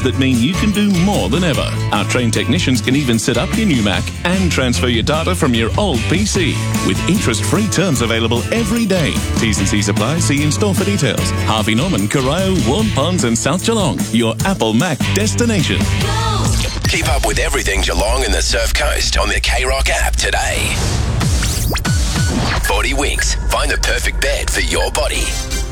that mean you can do more than ever. Our trained technicians can even set up your new Mac and transfer your data from your old PC. With interest-free terms available every day. T's and C's apply. See in-store for details. Harvey Norman, Corio, Warren Ponds and South Geelong. Your Apple Mac destination. Keep up with everything Geelong and the Surf Coast on the K-Rock app today. 40 Winks. Find the perfect bed for your body.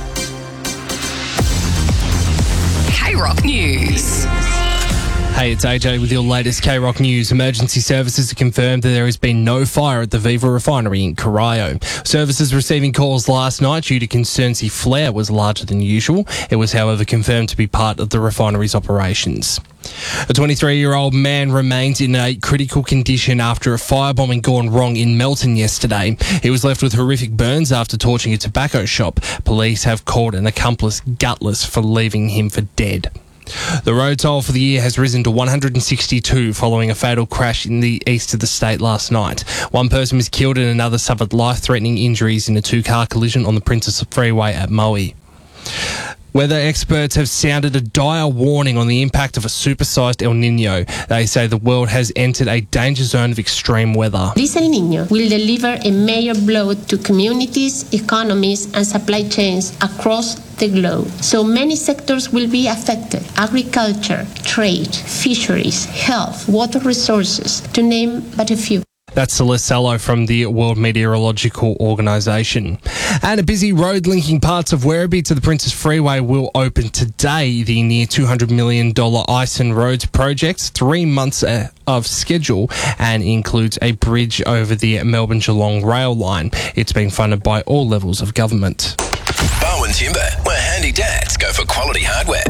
K-Rock News. Hey, it's AJ with your latest K-Rock News. Emergency services have confirmed that there has been no fire at the Viva refinery in Corio. Services receiving calls last night due to concerns the flare was larger than usual. It was, however, confirmed to be part of the refinery's operations. A 23-year-old man remains in a critical condition after a firebombing gone wrong in Melton yesterday. He was left with horrific burns after torching a tobacco shop. Police have called an accomplice gutless for leaving him for dead. The road toll for the year has risen to 162 following a fatal crash in the east of the state last night. One person was killed and another suffered life-threatening injuries in a two-car collision on the Princess Freeway at Maui. Weather experts have sounded a dire warning on the impact of a supersized El Niño. They say the world has entered a danger zone of extreme weather. This El Niño will deliver a major blow to communities, economies and supply chains across the globe. So many sectors will be affected: agriculture, trade, fisheries, health, water resources, to name but a few. That's Celeste Sallow from the World Meteorological Organisation. And a busy road linking parts of Werribee to the Princess Freeway will open today. The near $200 million Ison Roads project, 3 months of schedule, and includes a bridge over the Melbourne-Geelong rail line. It's been funded by all levels of government. Bowen Timber, where handy dads go for quality hardware.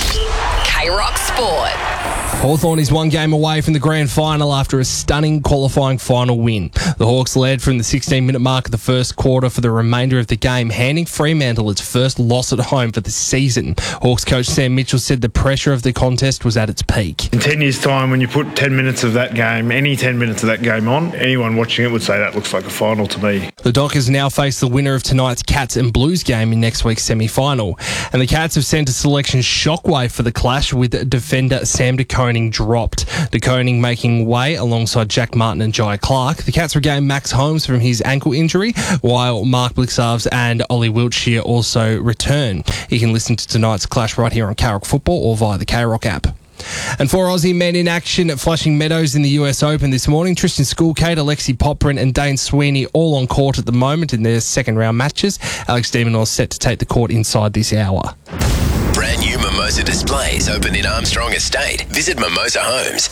K-Rock Sport. Hawthorn is one game away from the grand final after a stunning qualifying final win. The Hawks led from the 16-minute mark of the first quarter for the remainder of the game, handing Fremantle its first loss at home for the season. Hawks coach Sam Mitchell said the pressure of the contest was at its peak. In 10 years' time, when you put 10 minutes of that game, any 10 minutes of that game on, anyone watching it would say that looks like a final to me. The Dockers now face the winner of tonight's Cats and Blues game in next week's semi-final. And the Cats have sent a selection shockwave for the clash, with defender Sam De Koning dropped. De Koning making way alongside Jack Martin and Jai Clark. The Cats regain Max Holmes from his ankle injury, while Mark Blixarves and Ollie Wiltshire also return. You can listen to tonight's clash right here on K-Rock Football or via the K-Rock app. And 4 Aussie men in action at Flushing Meadows in the US Open this morning. Tristan Schoolcade, Alexi Poprin and Dane Sweeney all on court at the moment in their second round matches. Alex de Minaur set to take the court inside this hour. Brand new Mimosa displays open in Armstrong Estate. Visit Mimosa Homes.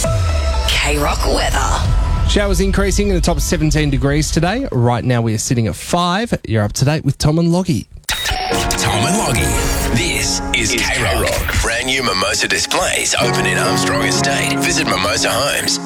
K-Rock weather. Showers increasing in the top 17 degrees today. Right now we are sitting at 5. You're up to date with Tom and Loggy. Tom and Loggy. This is K-Rock. Brand new Mimosa displays open in Armstrong Estate. Visit Mimosa Homes.